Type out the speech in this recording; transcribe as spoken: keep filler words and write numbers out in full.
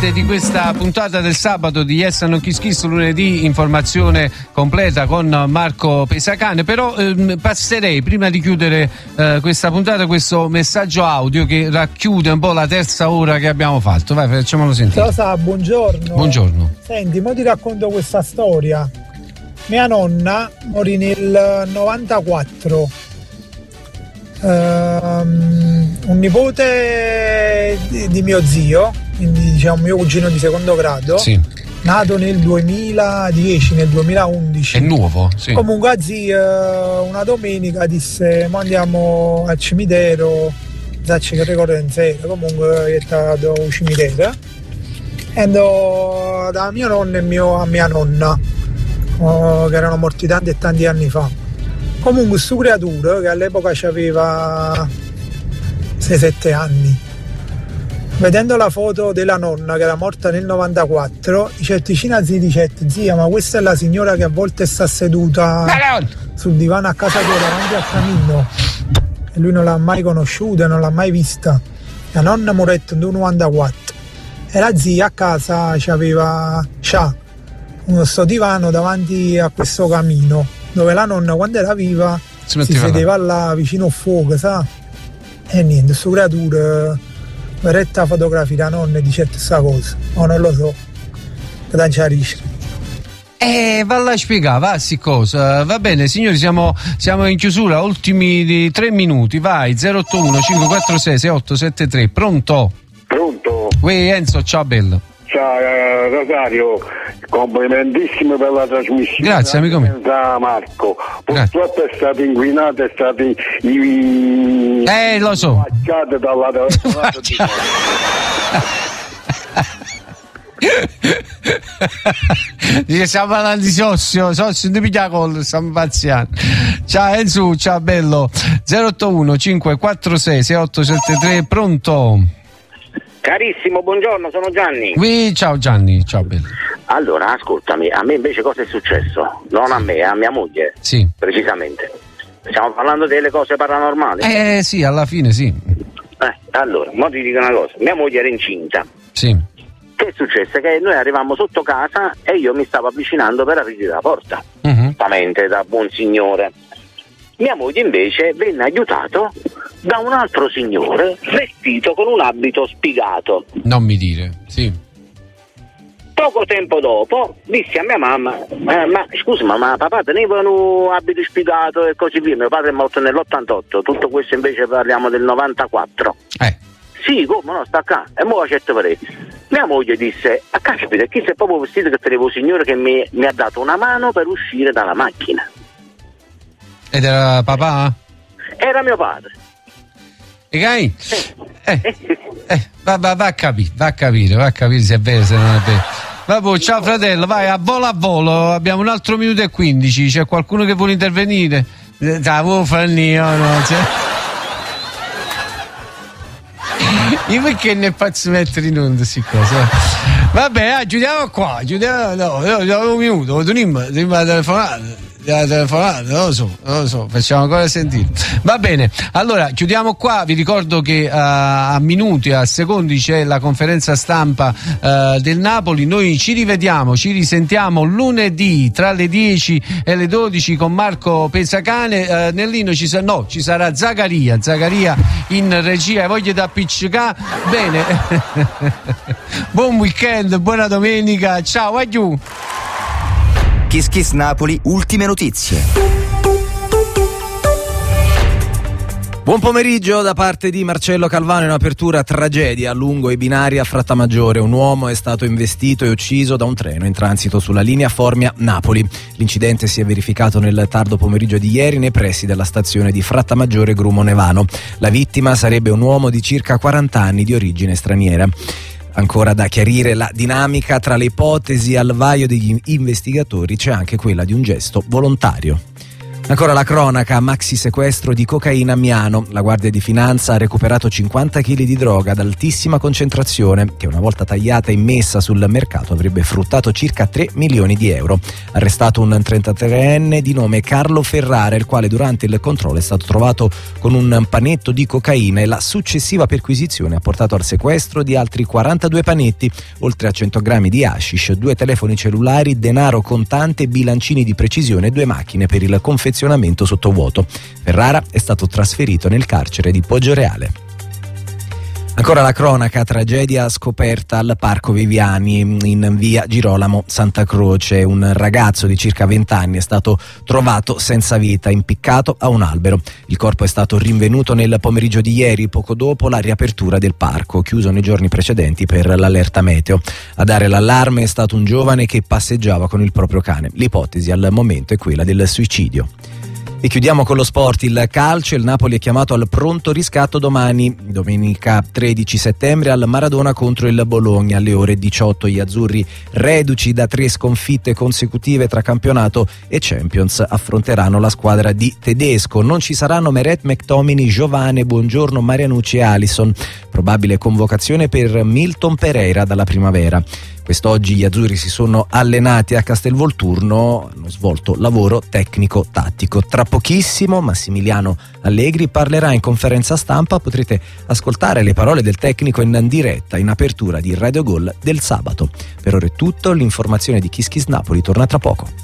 parte di questa puntata del sabato di Yes Non Kiss Kiss, lunedì, informazione completa con Marco Pesacane. Però ehm, passerei, prima di chiudere eh, questa puntata, questo messaggio audio che racchiude un po' la terza ora che abbiamo fatto. Vai, facciamolo sentire. Ciao Sa, buongiorno. Buongiorno. Senti, mo ti racconto questa storia. Mia nonna morì nel novantaquattro. Um, un nipote di, di mio zio, quindi diciamo mio cugino di secondo grado, sì, nato nel duemiladieci, nel duemilaundici. È nuovo, sì. Comunque a zio una domenica disse: ma andiamo al cimitero, zacci che ricordo in sera. Comunque è stato un cimitero e andò da mio nonno e mio, a mia nonna, oh, che erano morti tanti e tanti anni fa. Comunque questo creatura, che all'epoca aveva sei sette anni, vedendo la foto della nonna che era morta nel novantaquattro, dice vicino a zia, dice: zia, ma questa è la signora che a volte sta seduta sul divano a casa tua davanti al camino. E lui non l'ha mai conosciuta, non l'ha mai vista. La nonna moretta nel novantaquattro e la zia a casa c'aveva c'ha uno sto divano davanti a questo camino, dove la nonna quando era viva si, si sedeva là. là vicino al fuoco, sa? E niente, questo creatura verretta fotografia la nonna e dice questa cosa, ma non lo so, che non c'è rischio. Eh, valla a spiegare, va, sì, cosa. Va bene, signori, siamo, siamo in chiusura, ultimi di tre minuti, vai, zero otto uno cinque quattro sei sei otto sette tre, pronto? Pronto? Uè, Enzo, ciao bello. Ciao eh, Rosario, complimentissimo per la trasmissione. Grazie amico mio. Marco, purtroppo è stato inquinato, è stato i... Eh, lo so. Dalla... Dice, stiamo parlando di Sossio, Sossio di piglia col, stiamo pazziando. Ciao Enzo, ciao bello. zero otto uno cinque quattro sei sei otto sette tre, pronto? Carissimo, buongiorno, sono Gianni. Oui, ciao Gianni, ciao bello. Allora, ascoltami, a me invece cosa è successo? Non a me, a mia moglie. Sì. Precisamente. Stiamo parlando delle cose paranormali. Eh sì, alla fine sì. Eh, allora, mo ti dico una cosa, mia moglie era incinta. Sì. Che è successo? Che noi arrivavamo sotto casa e io mi stavo avvicinando per aprire la porta. Giustamente, uh-huh. Da buon signore. Mia moglie invece venne aiutato da un altro signore vestito con un abito spigato. Non mi dire, sì. Poco tempo dopo dissi a mia mamma: eh, ma scusa, ma, ma papà teneva un abito spigato e così via. Mio padre è morto nell'ottantotto, tutto questo invece parliamo del novantaquattro. Eh. Sì, come no, sta qua. E mo' accetto per mia moglie disse: a caspita, chi si è proprio vestito che tenevo un signore che mi, mi ha dato una mano per uscire dalla macchina. Ed era papà? Era mio padre. E gai? Eh, eh, eh, va, va, va a capire, va a capire, va a capire se è vero, se non è vero. Vabbè, ciao fratello, vai a volo a volo, abbiamo un altro minuto e quindici, c'è qualcuno che vuole intervenire? Stavo fanno, no? Cioè... Io perché ne faccio mettere in onda queste cose? Vabbè, eh, chiudiamo qua, chiudiamo, no, no, no, un minuto, prima di telefonare. La telefonata, non lo so, non lo so, facciamo ancora sentire. Va bene, allora chiudiamo qua. Vi ricordo che uh, a minuti, a secondi c'è la conferenza stampa uh, del Napoli. Noi ci rivediamo, ci risentiamo lunedì tra le dieci e le dodici con Marco Pesacane. Uh, Nellino ci, sa- no, ci sarà Zaccaria, Zaccaria in regia. Voglia da appiccicare. Bene, buon weekend, buona domenica, ciao, adieu. Kiss Kiss Napoli, ultime notizie. Buon pomeriggio da parte di Marcello Calvano. In apertura, tragedia lungo i binari a Frattamaggiore. Un uomo è stato investito e ucciso da un treno in transito sulla linea Formia-Napoli. L'incidente si è verificato nel tardo pomeriggio di ieri nei pressi della stazione di Frattamaggiore Grumo Nevano. La vittima sarebbe un uomo di circa quaranta anni di origine straniera. Ancora da chiarire la dinamica tra le ipotesi al vaio degli investigatori, c'è anche quella di un gesto volontario. Ancora la cronaca, maxi sequestro di cocaina a Miano. La Guardia di Finanza ha recuperato cinquanta chili di droga ad altissima concentrazione che una volta tagliata e messa sul mercato avrebbe fruttato circa tre milioni di euro. Arrestato un trentatreenne di nome Carlo Ferrara, il quale durante il controllo è stato trovato con un panetto di cocaina, e la successiva perquisizione ha portato al sequestro di altri quarantadue panetti, oltre a cento grammi di hashish, due telefoni cellulari, denaro contante, bilancini di precisione e due macchine per il confezionamento sottovuoto. Ferrara è stato trasferito nel carcere di Poggioreale. Ancora la cronaca, tragedia scoperta al Parco Viviani in via Girolamo Santa Croce. Un ragazzo di circa venti anni è stato trovato senza vita, impiccato a un albero. Il corpo è stato rinvenuto nel pomeriggio di ieri, poco dopo la riapertura del parco, chiuso nei giorni precedenti per l'allerta meteo. A dare l'allarme è stato un giovane che passeggiava con il proprio cane. L'ipotesi al momento è quella del suicidio. E chiudiamo con lo sport, il calcio. Il Napoli è chiamato al pronto riscatto domani, domenica tredici settembre, al Maradona contro il Bologna alle ore diciotto. Gli azzurri, reduci da tre sconfitte consecutive tra campionato e Champions, affronteranno la squadra di Tedesco. Non ci saranno Meret, McTominay, Giovane, Buongiorno, Marianucci e Alisson. Probabile convocazione per Milton Pereira dalla primavera. Quest'oggi gli azzurri si sono allenati a Castelvolturno, hanno svolto lavoro tecnico-tattico. Tra pochissimo Massimiliano Allegri parlerà in conferenza stampa, potrete ascoltare le parole del tecnico in diretta in apertura di Radio Gol del sabato. Per ora è tutto, l'informazione di Kiss Kiss Napoli torna tra poco.